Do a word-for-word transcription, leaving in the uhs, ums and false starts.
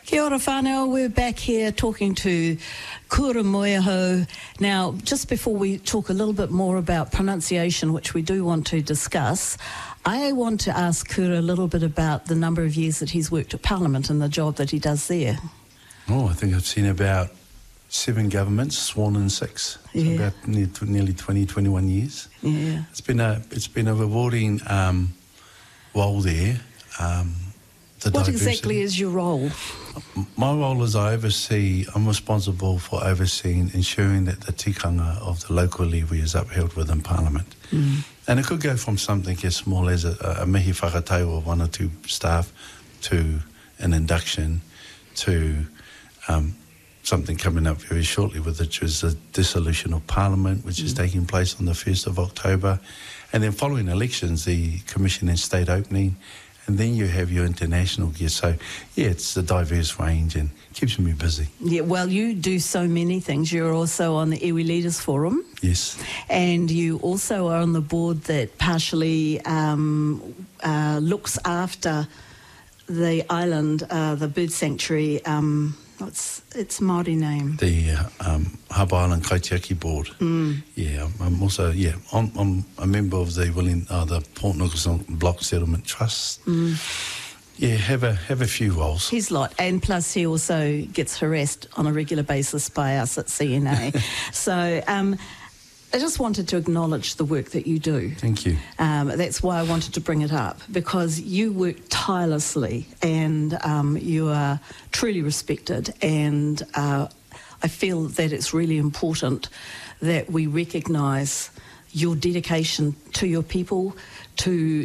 Kia ora whānau, we're back here talking to Kura Moeho. Now, just before we talk a little bit more about pronunciation, which we do want to discuss, I want to ask Kura a little bit about the number of years that he's worked at Parliament and the job that he does there. Oh, I think I've seen about seven governments, sworn in six. So Yeah. about ne- nearly twenty, twenty-one years. Yeah. It's been a it's been a rewarding um, role there. Um, the What diversity. exactly is your role? My role is I oversee, I'm responsible for overseeing, ensuring that the tikanga of the local levy is upheld within Parliament. Mm. And it could go from something as small as a, a mihi whakatau of one or two staff to an induction to um, something coming up very shortly, with which is the dissolution of Parliament, which mm. is taking place on the first of October. And then following elections, the Commission and State opening. And then you have your international gear. So, yeah, it's a diverse range and keeps me busy. Yeah, well, you do so many things. You're also on the Iwi Leaders Forum. Yes. And you also are on the board that partially um, uh, looks after the island, uh, the bird sanctuary. Um, what's its Māori name? The uh, um, Harbour Island Kaitiaki Board. Mm. Yeah, I'm also, yeah, I'm, I'm a member of the Willing, uh, the Port Nicholson Block Settlement Trust. Mm. Yeah, have a have a few roles. His lot, and plus he also gets harassed on a regular basis by us at C N A. So um, I just wanted to acknowledge the work that you do. Thank you. Um, that's why I wanted to bring it up, because you work tirelessly and um, you are truly respected, and uh, I feel that it's really important that we recognise your dedication to your people, to